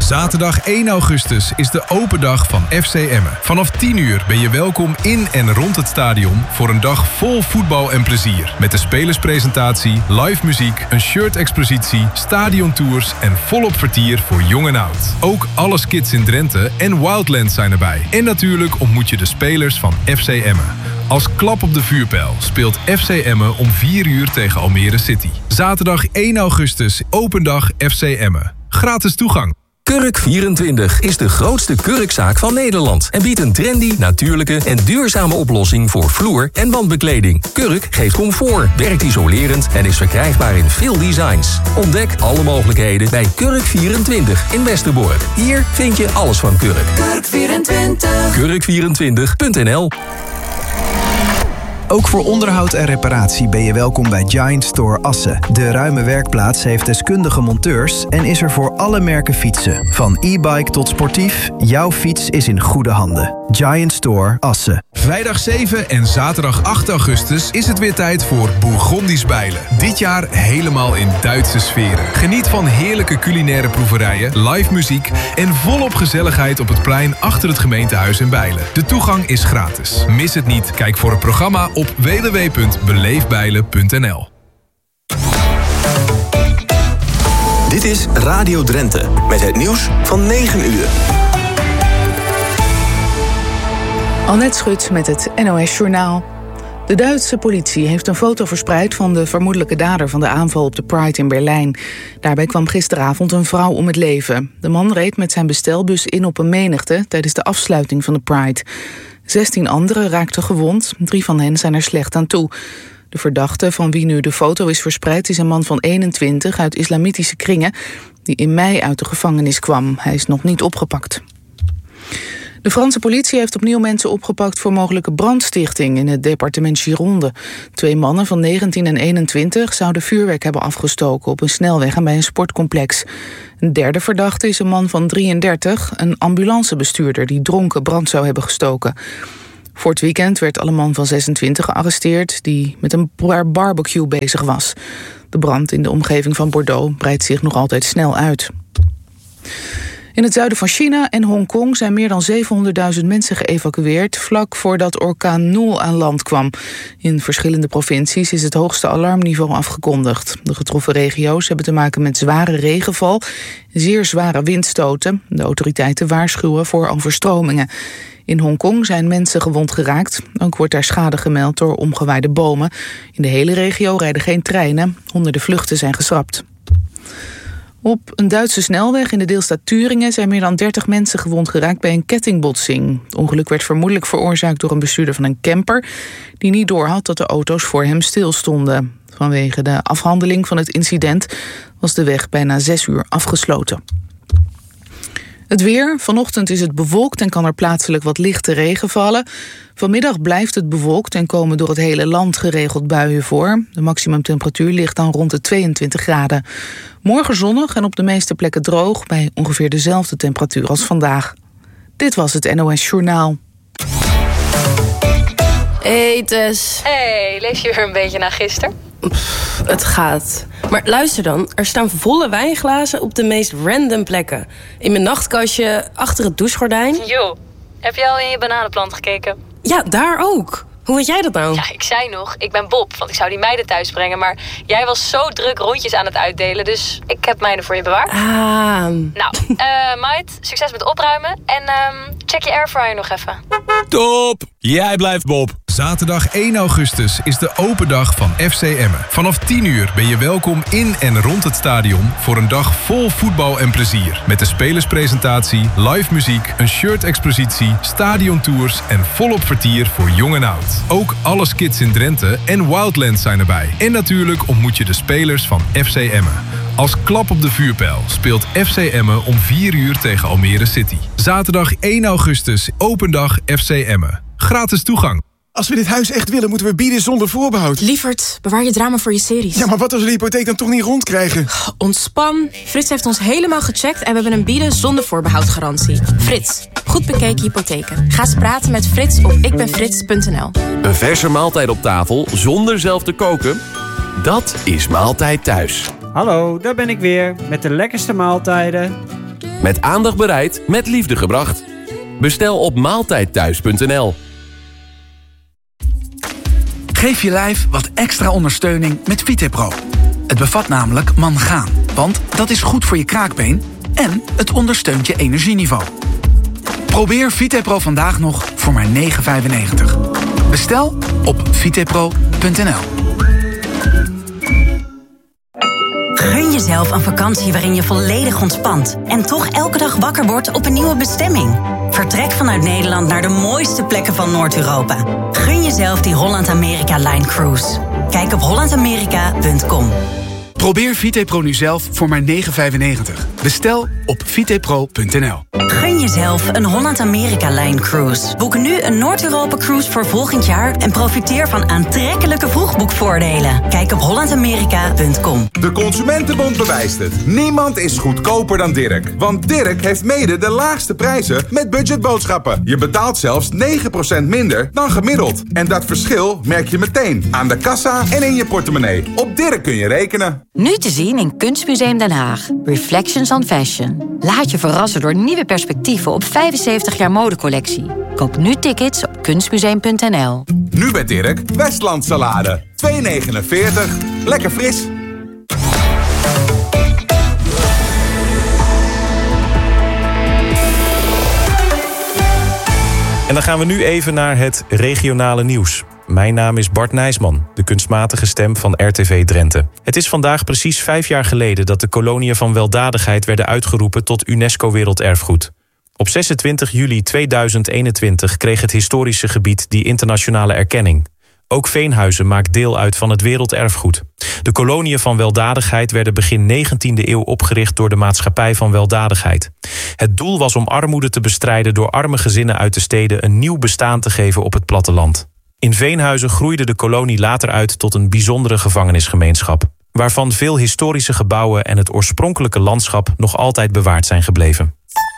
Zaterdag 1 augustus is de open dag van FC Emmen. Vanaf 10 uur ben je welkom in en rond het stadion voor een dag vol voetbal en plezier. Met de spelerspresentatie, live muziek, een shirt-expositie, stadiontours en volop vertier voor jong en oud. Ook alle Kids in Drenthe en Wildlands zijn erbij. En natuurlijk ontmoet je de spelers van FC Emmen. Als klap op de vuurpijl speelt FC Emmen om 4 uur tegen Almere City. Zaterdag 1 augustus, open dag FC Emmen. Gratis toegang. Kurk24 is de grootste kurkzaak van Nederland en biedt een trendy, natuurlijke en duurzame oplossing voor vloer- en wandbekleding. Kurk geeft comfort, werkt isolerend en is verkrijgbaar in veel designs. Ontdek alle mogelijkheden bij Kurk24 in Westerbork. Hier vind je alles van Kurk. Kurk24. Kurk24.nl. Ook voor onderhoud en reparatie ben je welkom bij Giant Store Assen. De ruime werkplaats heeft deskundige monteurs en is er voor alle merken fietsen. Van e-bike tot sportief, jouw fiets is in goede handen. Giant Store Assen. Vrijdag 7 en zaterdag 8 augustus is het weer tijd voor Bourgondisch Bijlen. Dit jaar helemaal in Duitse sferen. Geniet van heerlijke culinaire proeverijen, live muziek en volop gezelligheid op het plein achter het gemeentehuis in Bijlen. De toegang is gratis. Mis het niet. Kijk voor het programma op www.beleefbijlen.nl. Dit is Radio Drenthe met het nieuws van 9 uur. Annette Schut met het NOS-journaal. De Duitse politie heeft een foto verspreid van de vermoedelijke dader van de aanval op de Pride in Berlijn. Daarbij kwam gisteravond een vrouw om het leven. De man reed met zijn bestelbus in op een menigte tijdens de afsluiting van de Pride. 16 anderen raakten gewond, 3 van hen zijn er slecht aan toe. De verdachte van wie nu de foto is verspreid is een man van 21 uit islamitische kringen die in mei uit de gevangenis kwam. Hij is nog niet opgepakt. De Franse politie heeft opnieuw mensen opgepakt voor mogelijke brandstichting in het departement Gironde. 2 mannen van 19 en 21 zouden vuurwerk hebben afgestoken op een snelweg en bij een sportcomplex. Een derde verdachte is een man van 33, een ambulancebestuurder die dronken brand zou hebben gestoken. Voor het weekend werd al een man van 26 gearresteerd die met een barbecue bezig was. De brand in de omgeving van Bordeaux breidt zich nog altijd snel uit. In het zuiden van China en Hongkong zijn meer dan 700.000 mensen geëvacueerd vlak voordat orkaan Nul aan land kwam. In verschillende provincies is het hoogste alarmniveau afgekondigd. De getroffen regio's hebben te maken met zware regenval, zeer zware windstoten. De autoriteiten waarschuwen voor overstromingen. In Hongkong zijn mensen gewond geraakt. Ook wordt daar schade gemeld door omgewaaide bomen. In de hele regio rijden geen treinen. Honderden vluchten zijn geschrapt. Op een Duitse snelweg in de deelstaat Thüringen zijn meer dan 30 mensen gewond geraakt bij een kettingbotsing. Het ongeluk werd vermoedelijk veroorzaakt door een bestuurder van een camper die niet doorhad dat de auto's voor hem stilstonden. Vanwege de afhandeling van het incident was de weg bijna 6 uur afgesloten. Het weer. Vanochtend is het bewolkt en kan er plaatselijk wat lichte regen vallen. Vanmiddag blijft het bewolkt en komen door het hele land geregeld buien voor. De maximumtemperatuur ligt dan rond de 22 graden. Morgen zonnig en op de meeste plekken droog bij ongeveer dezelfde temperatuur als vandaag. Dit was het NOS Journaal. Hey Tess. Hey, leef je weer een beetje na gisteren? Het gaat. Maar luister dan, er staan volle wijnglazen op de meest random plekken. In mijn nachtkastje, achter het douchegordijn. Joh, heb je al in je bananenplant gekeken? Ja, daar ook. Hoe weet jij dat nou? Ja, ik zei nog, ik ben Bob, want ik zou die meiden thuis brengen. Maar jij was zo druk rondjes aan het uitdelen, dus ik heb mijne voor je bewaard. Nou, meid, succes met opruimen. En check je airfryer nog even. Top! Jij blijft Bob. Zaterdag 1 augustus is de open dag van FC Emmen. Vanaf 10 uur ben je welkom in en rond het stadion voor een dag vol voetbal en plezier. Met de spelerspresentatie, live muziek, een shirt-expositie, stadiontours en volop vertier voor jong en oud. Ook alle Kids in Drenthe en Wildlands zijn erbij. En natuurlijk ontmoet je de spelers van FC Emmen. Als klap op de vuurpijl speelt FC Emmen om 4 uur tegen Almere City. Zaterdag 1 augustus, open dag FC Emmen. Gratis toegang. Als we dit huis echt willen, moeten we bieden zonder voorbehoud. Lievert, bewaar je drama voor je series. Ja, maar wat als we de hypotheek dan toch niet rondkrijgen? Ontspan. Frits heeft ons helemaal gecheckt en we hebben een bieden zonder voorbehoud garantie. Frits, goed bekeken hypotheken. Ga eens praten met Frits op ikbenfrits.nl. Een verse maaltijd op tafel zonder zelf te koken? Dat is Maaltijd Thuis. Hallo, daar ben ik weer met de lekkerste maaltijden. Met aandacht bereid, met liefde gebracht. Bestel op maaltijdthuis.nl. Geef je lijf wat extra ondersteuning met VitePro. Het bevat namelijk mangaan, want dat is goed voor je kraakbeen en het ondersteunt je energieniveau. Probeer VitePro vandaag nog voor maar €9,95. Bestel op vitepro.nl. Gun jezelf een vakantie waarin je volledig ontspant en toch elke dag wakker wordt op een nieuwe bestemming. Vertrek vanuit Nederland naar de mooiste plekken van Noord-Europa. Gun jezelf die Holland-Amerika-Line Cruise. Kijk op hollandamerika.com. Probeer VitePro nu zelf voor maar €9,95. Bestel op vitepro.nl. Gun jezelf een Holland-Amerika-Line Cruise. Boek nu een Noord-Europa-cruise voor volgend jaar en profiteer van aantrekkelijke vroegboekvoordelen. Kijk op hollandamerika.com. De Consumentenbond bewijst het. Niemand is goedkoper dan Dirk. Want Dirk heeft mede de laagste prijzen met budgetboodschappen. Je betaalt zelfs 9% minder dan gemiddeld. En dat verschil merk je meteen aan de kassa en in je portemonnee. Op Dirk kun je rekenen. Nu te zien in Kunstmuseum Den Haag. Reflections on Fashion. Laat je verrassen door nieuwe perspectieven op 75 jaar modecollectie. Koop nu tickets op kunstmuseum.nl. Nu bij Dirk, Westland salade. €2,49. Lekker fris. En dan gaan we nu even naar het regionale nieuws. Mijn naam is Bart Nijsman, de kunstmatige stem van RTV Drenthe. Het is vandaag precies 5 jaar geleden dat de koloniën van weldadigheid werden uitgeroepen tot UNESCO Werelderfgoed. Op 26 juli 2021 kreeg het historische gebied die internationale erkenning. Ook Veenhuizen maakt deel uit van het werelderfgoed. De koloniën van weldadigheid werden begin 19e eeuw opgericht door de Maatschappij van Weldadigheid. Het doel was om armoede te bestrijden door arme gezinnen uit de steden een nieuw bestaan te geven op het platteland. In Veenhuizen groeide de kolonie later uit tot een bijzondere gevangenisgemeenschap, waarvan veel historische gebouwen en het oorspronkelijke landschap nog altijd bewaard zijn gebleven.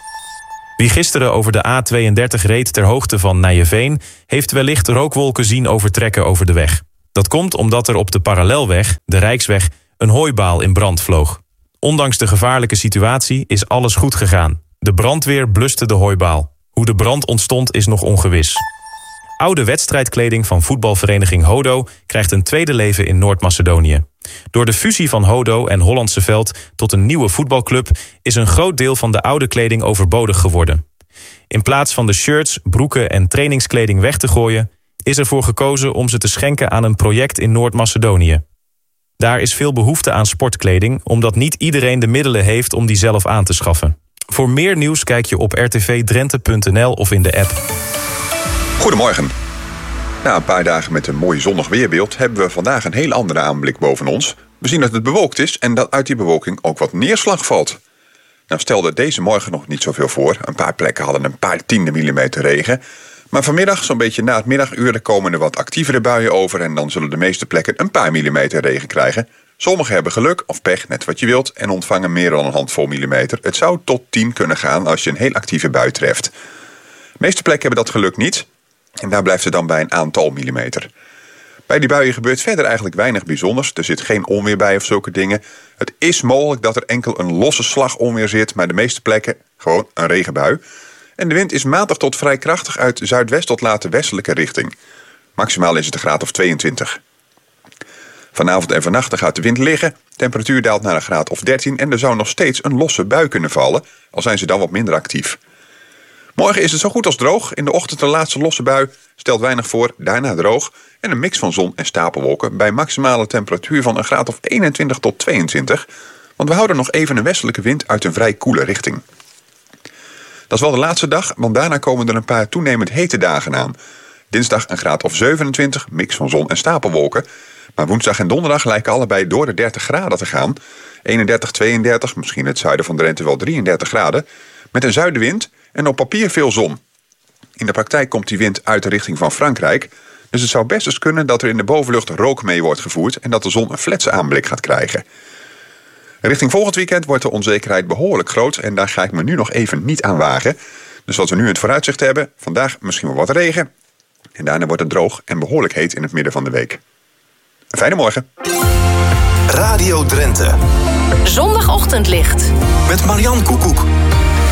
Wie gisteren over de A32 reed ter hoogte van Nijeveen, heeft wellicht rookwolken zien overtrekken over de weg. Dat komt omdat er op de parallelweg, de Rijksweg, een hooibaal in brand vloog. Ondanks de gevaarlijke situatie is alles goed gegaan. De brandweer bluste de hooibaal. Hoe de brand ontstond is nog ongewis. Oude wedstrijdkleding van voetbalvereniging Hodo krijgt een tweede leven in Noord-Macedonië. Door de fusie van Hodo en Hollandse Veld tot een nieuwe voetbalclub is een groot deel van de oude kleding overbodig geworden. In plaats van de shirts, broeken en trainingskleding weg te gooien, is ervoor gekozen om ze te schenken aan een project in Noord-Macedonië. Daar is veel behoefte aan sportkleding, omdat niet iedereen de middelen heeft om die zelf aan te schaffen. Voor meer nieuws kijk je op rtvdrenthe.nl of in de app. Goedemorgen. Na een paar dagen met een mooi zonnig weerbeeld hebben we vandaag een heel andere aanblik boven ons. We zien dat het bewolkt is en dat uit die bewolking ook wat neerslag valt. Nou stelde deze morgen nog niet zoveel voor. Een paar plekken hadden een paar 10e millimeter regen. Maar vanmiddag, zo'n beetje na het middaguur, komen er wat actievere buien over en dan zullen de meeste plekken een paar millimeter regen krijgen. Sommigen hebben geluk of pech, net wat je wilt, en ontvangen meer dan een handvol millimeter. Het zou tot 10 kunnen gaan als je een heel actieve bui treft. De meeste plekken hebben dat geluk niet. En daar blijft het dan bij een aantal millimeter. Bij die buien gebeurt verder eigenlijk weinig bijzonders. Er zit geen onweer bij of zulke dingen. Het is mogelijk dat er enkel een losse slag onweer zit, maar de meeste plekken gewoon een regenbui. En de wind is matig tot vrij krachtig uit zuidwest tot late westelijke richting. Maximaal is het een graad of 22. Vanavond en vannacht gaat de wind liggen. Temperatuur daalt naar een graad of 13 en er zou nog steeds een losse bui kunnen vallen, al zijn ze dan wat minder actief. Morgen is het zo goed als droog. In de ochtend de laatste losse bui, stelt weinig voor, daarna droog en een mix van zon en stapelwolken bij maximale temperatuur van een graad of 21 tot 22. Want we houden nog even een westelijke wind uit een vrij koele richting. Dat is wel de laatste dag, want daarna komen er een paar toenemend hete dagen aan. Dinsdag een graad of 27, mix van zon en stapelwolken. Maar woensdag en donderdag lijken allebei door de 30 graden te gaan. 31, 32, misschien in het zuiden van Drenthe wel 33 graden. Met een zuidenwind en op papier veel zon. In de praktijk komt die wind uit de richting van Frankrijk. Dus het zou best eens kunnen dat er in de bovenlucht rook mee wordt gevoerd en dat de zon een fletse aanblik gaat krijgen. Richting volgend weekend wordt de onzekerheid behoorlijk groot en daar ga ik me nu nog even niet aan wagen. Dus wat we nu in het vooruitzicht hebben, vandaag misschien wel wat regen. En daarna wordt het droog en behoorlijk heet in het midden van de week. Een fijne morgen. Radio Drenthe. Zondagochtendlicht. Met Marianne Koekoek.